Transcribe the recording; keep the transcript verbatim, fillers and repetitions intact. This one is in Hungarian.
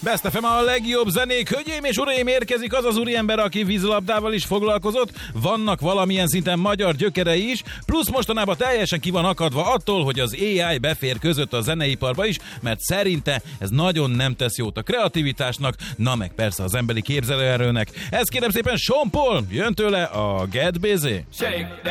Best ef em a legjobb zenék. Hölgyeim és uraim, érkezik az az úriember, aki vízilabdával is foglalkozott. Vannak valamilyen szinten magyar gyökerei is, plusz mostanában teljesen ki van akadva attól, hogy az á i befér között a zeneiparba is, mert szerinte ez nagyon nem tesz jót a kreativitásnak, na meg persze az emberi képzelőerőnek. Ez kérem szépen Sean Paul, jön tőle a Get Busy. Shake that